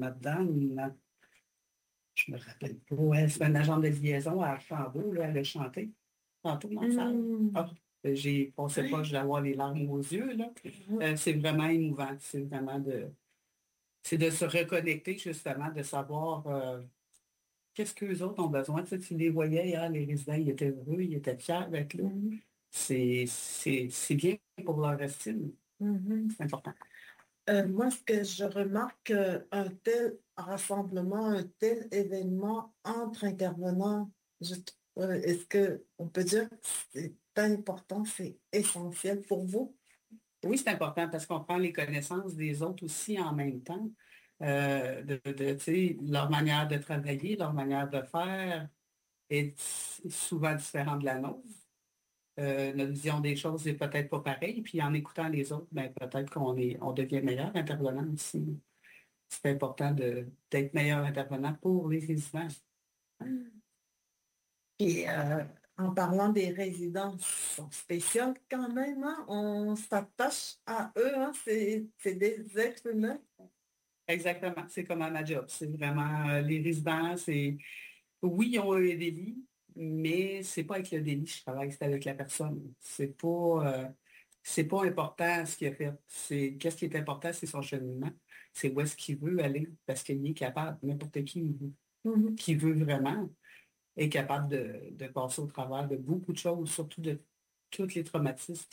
là-dedans. Je me rappelle pas. Ouais, c'est un agent de liaison à Archambault, là, elle a chanté tantôt dans la salle. Hmm. Ah, j'ai pensé pas, je vais avoir les larmes aux yeux, là. C'est vraiment émouvant. C'est de se reconnecter, justement, de savoir qu'est-ce qu'eux autres ont besoin. Tu sais, tu les voyais, hein, les résidents, ils étaient heureux, ils étaient fiers d'être là. Mhm. C'est bien pour leur estime. Mhm. C'est important. Moi, ce que je remarque, un tel rassemblement, un tel événement entre intervenants, est-ce que on peut dire que c'est important, c'est essentiel pour vous? Oui, c'est important parce qu'on prend les connaissances des autres aussi en même temps. Tu sais, leur manière de travailler, leur manière de faire est souvent différente de la nôtre. Notre vision des choses n'est peut-être pas pareille. Puis en écoutant les autres, ben, peut-être on devient meilleur intervenant aussi. C'est important d'être meilleur intervenant pour les résidents. Et en parlant des résidences spéciales, quand même, hein, on s'attache à eux, hein, c'est des êtres humains. Exactement. C'est comme à ma job. C'est vraiment les résidents, oui, ils ont un délit, mais c'est pas avec le délit que je travaille, c'est avec la personne. C'est pas important ce qu'il a fait. Qu'est-ce qui est important, c'est son cheminement. C'est où est-ce qu'il veut aller, parce qu'il est capable, n'importe Mhm. qui veut vraiment, est capable de passer au travers de beaucoup de choses, surtout de tous les traumatismes,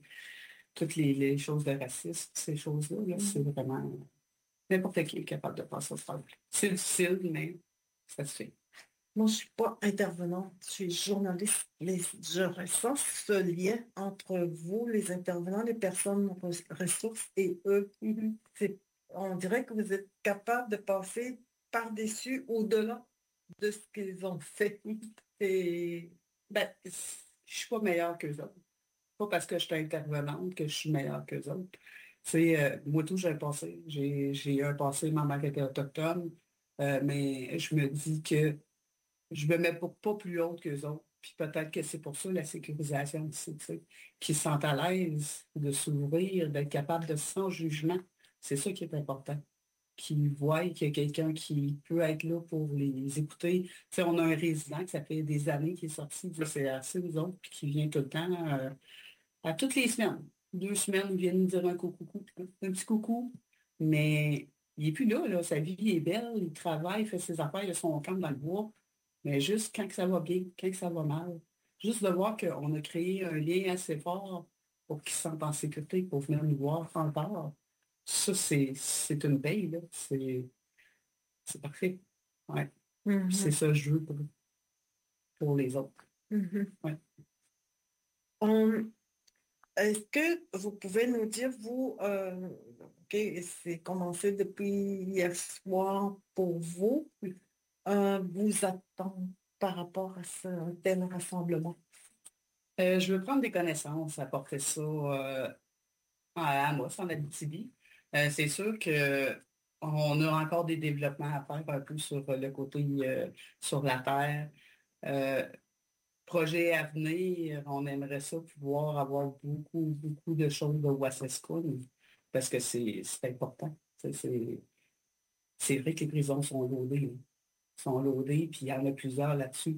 les choses de racisme, ces choses-là, là, c'est Mhm. vraiment n'importe qui est capable de passer au travers. C'est difficile, mais ça se fait. Moi, je suis pas intervenante, je suis journaliste. Je ressens ce lien entre vous, les intervenants, les personnes ressources et eux. Mhm. On dirait que vous êtes capable de passer par-dessus, au-delà de ce qu'ils ont fait. Et Ben, je suis pas meilleure qu'eux autres. Pas parce que je suis intervenante que je suis meilleure qu'eux autres. Tu sais, moi tout, j'ai un passé. J'ai un passé, ma mère était autochtone, mais je me dis que je me mets pas plus haute qu'eux autres. Puis peut-être que c'est pour ça la sécurisation ici, tu sais, qu'ils se sentent à l'aise de s'ouvrir, d'être capable de sans jugement. C'est ça qui est important. Qui voient qu'il y a quelqu'un qui peut être là pour les écouter. Tu sais, on a un résident que ça fait des années qui est sorti du CRC, nous autres, puis qui vient tout le temps, à toutes les semaines. 2 semaines, il vient nous dire un petit coucou, mais il n'est plus là, là. Sa vie est belle, il travaille, il fait ses affaires, il a son camp dans le bois, mais juste quand que ça va bien, quand que ça va mal. Juste de voir qu'on a créé un lien assez fort pour qu'ils se sentent en sécurité, pour venir nous voir encore. Ça, c'est une paye, là. C'est parfait. Ouais. C'est Mhm, ça que je veux pour les autres. mhm. Ouais. On- Est-ce que vous pouvez nous dire, vous, ok, c'est commencé depuis hier soir pour vous, vous attendre par rapport à ce tel rassemblement? Je veux prendre des connaissances, apporter ça à Amos, en Abitibi. C'est sûr que on a encore des développements à faire un peu sur le côté sur la terre. Euh, Projet à venir, on aimerait ça pouvoir avoir beaucoup, beaucoup de choses de Wassescoon parce que c'est important. C'est vrai que les prisons sont loadées, hein. Sont loadées, puis il y en a plusieurs là-dessus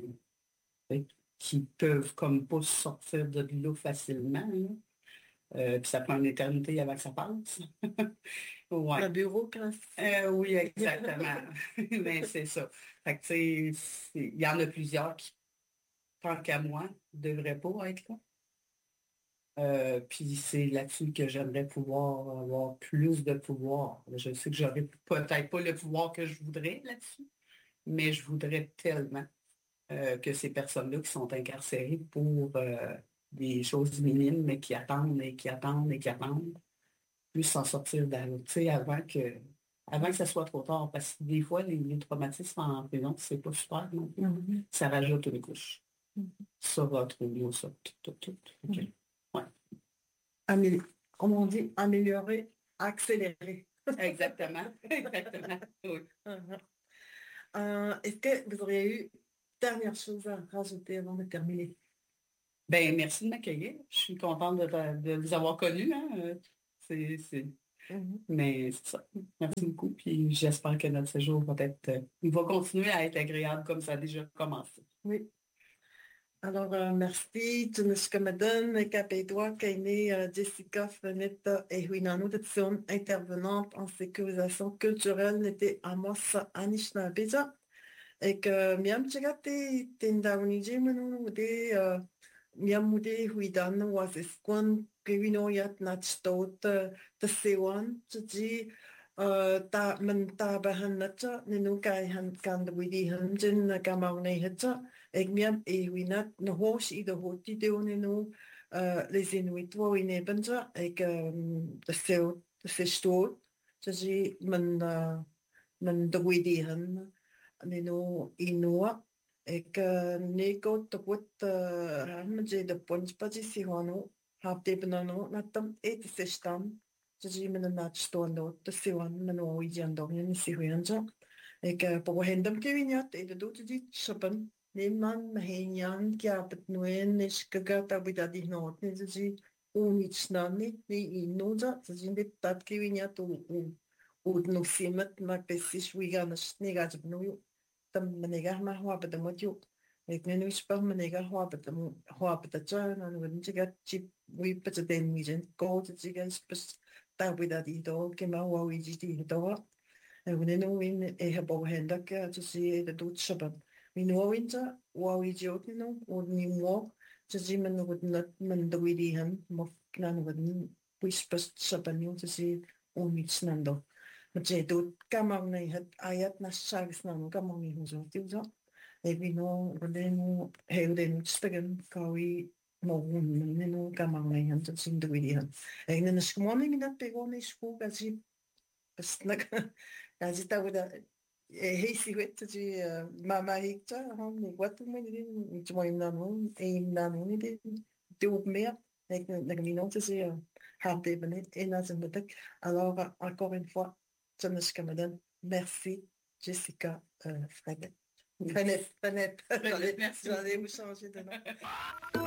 qui peuvent comme pas sortir de là facilement, là. Puis ça prend une éternité avant que ça passe. La Ouais. bureaucratie. Oui, exactement. Mais c'est ça. Fait que, tu sais, il y en a plusieurs qui, tant qu'à moi, ne devraient pas être là. Puis c'est là-dessus que j'aimerais pouvoir avoir plus de pouvoir. Je sais que j'aurais peut-être pas le pouvoir que je voudrais là-dessus, mais je voudrais tellement que ces personnes-là qui sont incarcérées pour des choses minimes, mais qui attendent et qui attendent et qui attendent, puissent s'en sortir tu sais, avant que ça soit trop tard. Parce que des fois, les traumatismes en prison, c'est pas super non plus. Mhm, Ça rajoute une couche. Ça va trop bien, ça. Tout, tout, tout. OK. mhm. Ouais. Comme on dit, améliorer, accélérer. Exactement. Exactement. Oui. Mhm. Est-ce que vous auriez eu dernière chose à rajouter avant de terminer? Ben, merci de m'accueillir. Je suis contente de vous avoir connu, hein. C'est Mhm. Mais c'est ça. Merci beaucoup. Puis j'espère que notre séjour va être, il va continuer à être agréable comme ça a déjà commencé. Oui. Alors, merci. Tunashkamadan, Kapedwa, Kaine, Jessica Fenetta et Huinano, intervenante en sécurisation culturelle, n'était Amos Anishinaabe. Et que miam chegate tendauniji manu de miam mude huidan was iskwan kewino yat nachtot the sewan ji ta man ta bahan nacha nenu kai han kan de widi han jin kamau nei hacha ek miam e huinat no hosh I de hoti de nenu les inuit wo ine banja ek de seo de se stot ji man de widi han nino inua ek neko toput hamje de ponchpaji si hono hapte banano natam et sestam jadi menanat stondo te siwan meno wijando ni si huanja ek po hendam kevinyat et do ti chapan neman mahenyan kya patnuen iskagata bidadi not ni jadi unitsnani ni inoja jadi de tat kevinyat u no simat ma pesish wiganas negaj bnu tam manega ma hwa bata motiu ek nenu ispa manega hwa bata cha na nu chiga chip wi pata den mi jen go to chiga spas ta wida di do ke ma hwa wi ji di do e nenu win e ha bo henda ke to si de dut shaban mi no winter wa wi ji ot no o ni mo to ji man no man do wi di han mo knan wi wi spas shaban yo to si o mi snando je do kamar nei het ayat na shags na kamar ni hozo tiuza e vi no rode no heude no stegen kawi mo un no kamar nei han tot sin de wi han e na skmoni mi dat pego nei sku gazi besnak gazi ta wada e heisi wet ji mama hikta han ni watu me ni mo imna no e imna no ni de op meer na mi no te se harte benet en as en betek alors encore une fois Tunashkamadan. Merci, Jessica Frenette. Frenette. Merci. J'allais vous changer de nom.